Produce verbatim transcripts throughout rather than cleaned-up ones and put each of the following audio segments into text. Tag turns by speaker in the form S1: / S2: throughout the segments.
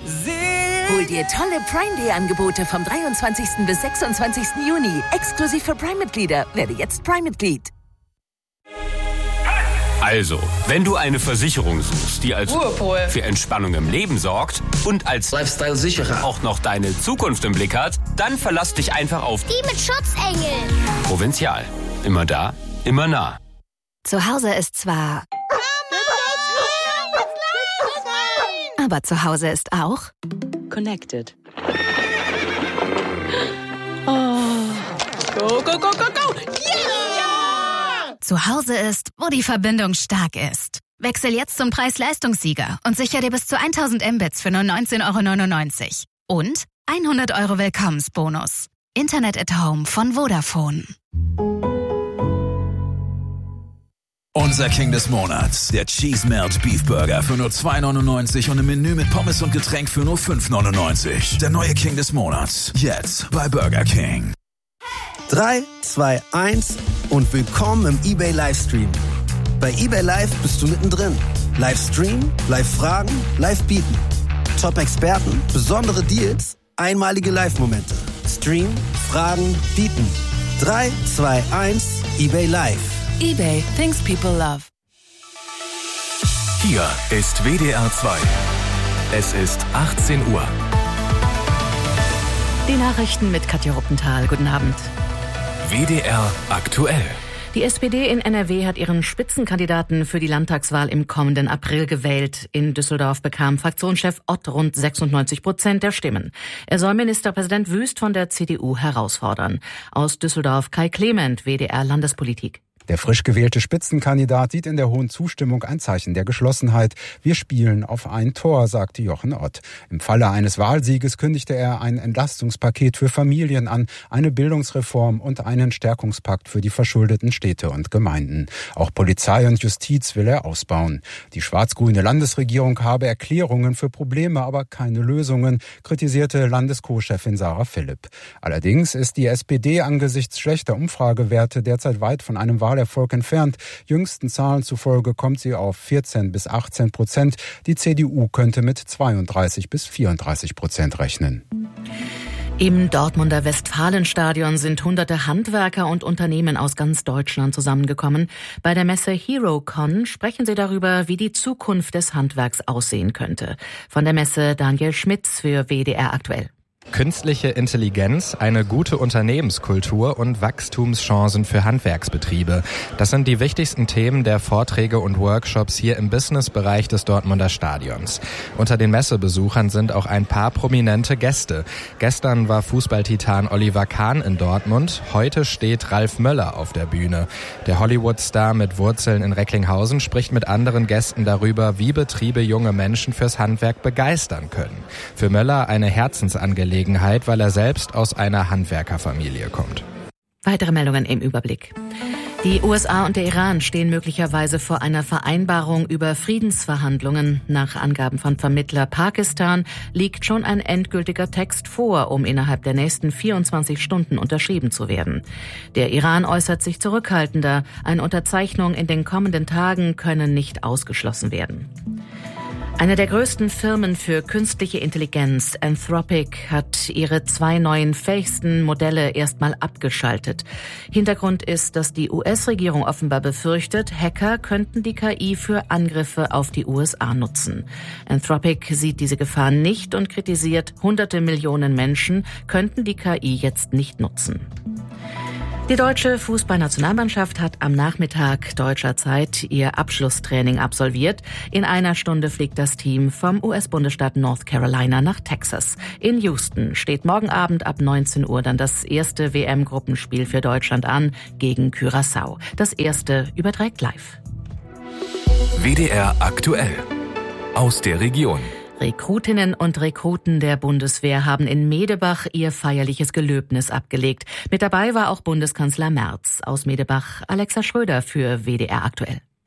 S1: Hol dir tolle Prime Day Angebote vom dreiundzwanzigsten bis sechsundzwanzigsten Juni. Exklusiv für Prime-Mitglieder. Werde jetzt Prime-Mitglied.
S2: Also, wenn du eine Versicherung suchst, die als
S3: Ruhepol
S2: für Entspannung im Leben sorgt und als
S4: Lifestyle-Sicherer
S2: auch noch deine Zukunft im Blick hat, dann verlass dich einfach auf
S5: die mit Schutzengel.
S2: Provinzial. Immer da, immer nah.
S6: Zu Hause ist zwar... Aber zu Hause ist auch...
S7: Connected. Oh. Go, go, go, go, go!
S6: Yeah! Zu Hause ist, wo die Verbindung stark ist. Wechsel jetzt zum Preis-Leistungssieger und sicher dir bis zu tausend Mbits für nur neunzehn Euro neunundneunzig. Und hundert Euro Willkommensbonus. Internet at Home von Vodafone.
S8: Unser King des Monats, der Cheese Melt Beef Burger für nur zwei neunundneunzig und ein Menü mit Pommes und Getränk für nur fünf neunundneunzig. Der neue King des Monats, jetzt bei Burger King.
S9: drei, zwei, eins und willkommen im eBay Livestream. Bei eBay Live bist du mittendrin. Livestream, Live-Fragen, Live-Bieten. Top-Experten, besondere Deals, einmalige Live-Momente. Stream, Fragen, Bieten. drei, zwei, eins, eBay Live.
S1: eBay, things people love.
S10: Hier ist W D R zwei. Es ist achtzehn Uhr.
S7: Die Nachrichten mit Katja Ruppenthal. Guten Abend.
S10: W D R aktuell.
S7: Die S P D in N R W hat ihren Spitzenkandidaten für die Landtagswahl im kommenden April gewählt. In Düsseldorf bekam Fraktionschef Ott rund sechsundneunzig Prozent der Stimmen. Er soll Ministerpräsident Wüst von der C D U herausfordern. Aus Düsseldorf Kai Clement, W D R Landespolitik.
S11: Der frisch gewählte Spitzenkandidat sieht in der hohen Zustimmung ein Zeichen der Geschlossenheit. Wir spielen auf ein Tor, sagte Jochen Ott. Im Falle eines Wahlsieges kündigte er ein Entlastungspaket für Familien an, eine Bildungsreform und einen Stärkungspakt für die verschuldeten Städte und Gemeinden. Auch Polizei und Justiz will er ausbauen. Die schwarz-grüne Landesregierung habe Erklärungen für Probleme, aber keine Lösungen, kritisierte Landesco-Chefin Sarah Philipp. Allerdings ist die S P D angesichts schlechter Umfragewerte derzeit weit von einem Wahl Erfolg entfernt. Jüngsten Zahlen zufolge kommt sie auf vierzehn bis achtzehn Prozent. Die C D U könnte mit zweiunddreißig bis vierunddreißig Prozent rechnen.
S7: Im Dortmunder Westfalenstadion sind hunderte Handwerker und Unternehmen aus ganz Deutschland zusammengekommen. Bei der Messe HeroCon sprechen sie darüber, wie die Zukunft des Handwerks aussehen könnte. Von der Messe Daniel Schmitz für W D R aktuell.
S12: Künstliche Intelligenz, eine gute Unternehmenskultur und Wachstumschancen für Handwerksbetriebe. Das sind die wichtigsten Themen der Vorträge und Workshops hier im Businessbereich des Dortmunder Stadions. Unter den Messebesuchern sind auch ein paar prominente Gäste. Gestern war Fußballtitan Oliver Kahn in Dortmund. Heute steht Ralf Möller auf der Bühne. Der Hollywood-Star mit Wurzeln in Recklinghausen spricht mit anderen Gästen darüber, wie Betriebe junge Menschen fürs Handwerk begeistern können. Für Möller eine Herzensangelegenheit, weil er selbst aus einer Handwerkerfamilie kommt.
S7: Weitere Meldungen im Überblick. Die U S A und der Iran stehen möglicherweise vor einer Vereinbarung über Friedensverhandlungen. Nach Angaben von Vermittler Pakistan liegt schon ein endgültiger Text vor, um innerhalb der nächsten vierundzwanzig Stunden unterschrieben zu werden. Der Iran äußert sich zurückhaltender. Eine Unterzeichnung in den kommenden Tagen könne nicht ausgeschlossen werden. Eine der größten Firmen für künstliche Intelligenz, Anthropic, hat ihre zwei neuen fähigsten Modelle erstmal abgeschaltet. Hintergrund ist, dass die U S-Regierung offenbar befürchtet, Hacker könnten die K I für Angriffe auf die U S A nutzen. Anthropic sieht diese Gefahr nicht und kritisiert, hunderte Millionen Menschen könnten die K I jetzt nicht nutzen. Die deutsche Fußballnationalmannschaft hat am Nachmittag deutscher Zeit ihr Abschlusstraining absolviert. In einer Stunde fliegt das Team vom U S-Bundesstaat North Carolina nach Texas. In Houston steht morgen Abend ab neunzehn Uhr dann das erste W M-Gruppenspiel für Deutschland an gegen Curaçao. Das erste überträgt live.
S10: W D R aktuell. Aus der Region.
S7: Rekrutinnen und Rekruten der Bundeswehr haben in Medebach ihr feierliches Gelöbnis abgelegt. Mit dabei war auch Bundeskanzler Merz. Aus Medebach Alexa Schröder für W D R aktuell.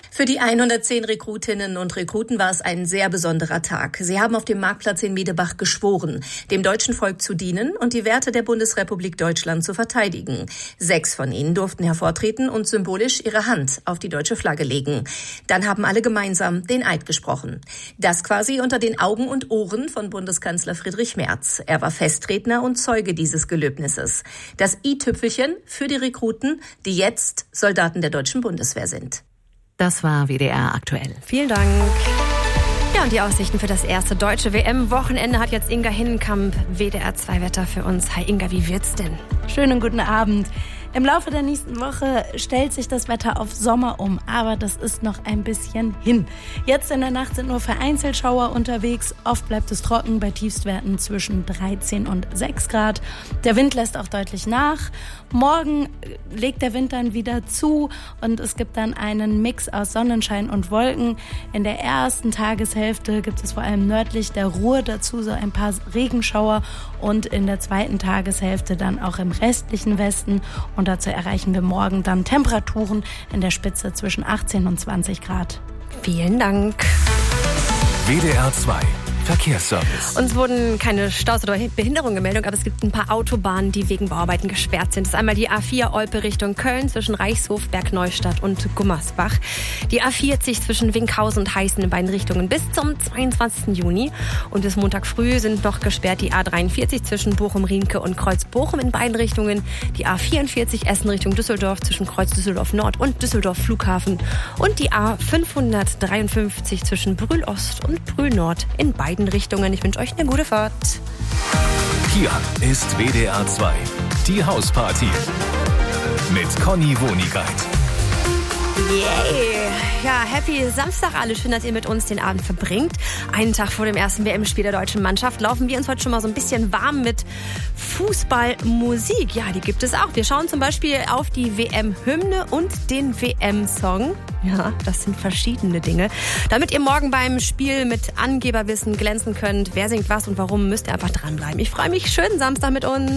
S3: Für die hundertzehn Rekrutinnen und Rekruten war es ein sehr besonderer Tag. Sie haben auf dem Marktplatz in Medebach geschworen, dem deutschen Volk zu dienen und die Werte der Bundesrepublik Deutschland zu verteidigen. Sechs von ihnen durften hervortreten und symbolisch ihre Hand auf die deutsche Flagge legen. Dann haben alle gemeinsam den Eid gesprochen. Das quasi unter den Augen und Ohren von Bundeskanzler Friedrich Merz. Er war Festredner und Zeuge dieses Gelöbnisses. Das i-Tüpfelchen für die Rekruten, die jetzt Soldaten der deutschen Bundeswehr sind.
S7: Das war W D R aktuell.
S4: Vielen Dank. Ja, und die Aussichten für das erste deutsche W M-Wochenende hat jetzt Inga Hinnenkamp, W D R zwei Wetter für uns. Hi Inga, wie wird's denn?
S5: Schönen guten Abend. Im Laufe der nächsten Woche stellt sich das Wetter auf Sommer um, aber das ist noch ein bisschen hin. Jetzt in der Nacht sind nur vereinzelt Schauer unterwegs. Oft bleibt es trocken bei Tiefstwerten zwischen dreizehn und sechs Grad. Der Wind lässt auch deutlich nach. Morgen legt der Wind dann wieder zu und es gibt dann einen Mix aus Sonnenschein und Wolken. In der ersten Tageshälfte gibt es vor allem nördlich der Ruhr dazu so ein paar Regenschauer und in der zweiten Tageshälfte dann auch im restlichen Westen. Und dazu erreichen wir morgen dann Temperaturen in der Spitze zwischen achtzehn und zwanzig Grad.
S4: Vielen Dank.
S10: W D R zwei Verkehrsservice.
S4: Uns wurden keine Staus oder Behinderungen gemeldet, aber es gibt ein paar Autobahnen, die wegen Bauarbeiten gesperrt sind. Das ist einmal die A vier Olpe Richtung Köln zwischen Reichshof, Bergneustadt und Gummersbach. Die A vierzig zwischen Winkhausen und Heißen in beiden Richtungen bis zum zweiundzwanzigsten Juni. Und bis Montag früh sind noch gesperrt die A dreiundvierzig zwischen Bochum-Rienke und Kreuz-Bochum in beiden Richtungen. Die A vierundvierzig Essen Richtung Düsseldorf zwischen Kreuz Düsseldorf Nord und Düsseldorf Flughafen. Und die A fünfhundertdreiundfünfzig zwischen Brühl Ost und Brühl Nord in beiden Richtungen. Ich wünsche euch eine gute Fahrt.
S10: Hier ist W D R zwei, die Hausparty mit Conny Wonigkeit.
S4: Yay! Ja, happy Samstag alle. Schön, dass ihr mit uns den Abend verbringt. Einen Tag vor dem ersten W M-Spiel der deutschen Mannschaft laufen wir uns heute schon mal so ein bisschen warm mit Fußballmusik. Ja, die gibt es auch. Wir schauen zum Beispiel auf die W M-Hymne und den W M-Song. Ja, das sind verschiedene Dinge. Damit ihr morgen beim Spiel mit Angeberwissen glänzen könnt, wer singt was und warum, müsst ihr einfach dranbleiben. Ich freue mich. Schönen Samstag mit uns.